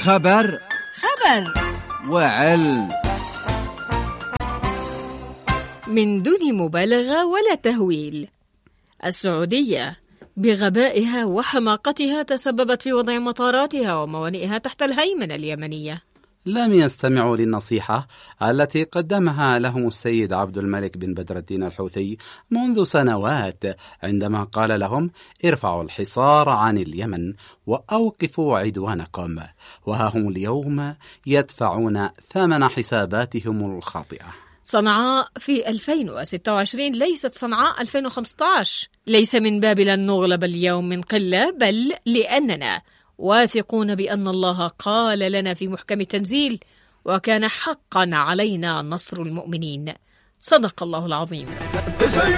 خبر وعلم، من دون مبالغة ولا تهويل. السعودية بغبائها وحماقتها تسببت في وضع مطاراتها وموانئها تحت الهيمنة اليمنية. لم يستمعوا للنصيحة التي قدمها لهم السيد عبد الملك بن بدر الدين الحوثي منذ سنوات، عندما قال لهم: ارفعوا الحصار عن اليمن وأوقفوا عدوانكم. وها هم اليوم يدفعون ثمن حساباتهم الخاطئة. صنعاء في 2026 ليست صنعاء 2015. ليس من باب لن نغلب اليوم من قلة، بل لأننا واثقون بأن الله قال لنا في محكم التنزيل: وكان حقا علينا نصر المؤمنين. صدق الله العظيم.